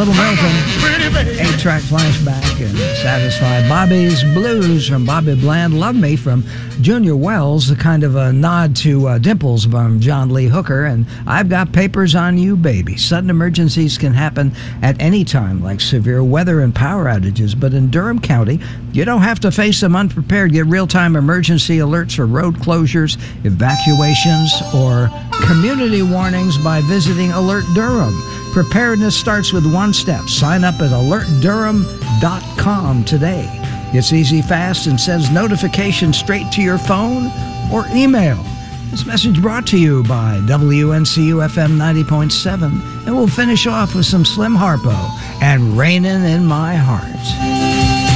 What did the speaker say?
Little Milton, 8-track flashback, and Satisfied. Bobby's Blues from Bobby Bland. Love Me from Junior Wells, a kind of a nod to Dimples from John Lee Hooker. And I've Got Papers on You, Baby. Sudden emergencies can happen at any time, like severe weather and power outages. But in Durham County, you don't have to face them unprepared. Get real-time emergency alerts for road closures, evacuations, or community warnings by visiting Alert Durham. Preparedness starts with one step. Sign up at alertdurham.com today. It's easy, fast, and sends notifications straight to your phone or email. This message brought to you by WNCU FM 90.7. And we'll finish off with some Slim Harpo and Rainin' in My Heart.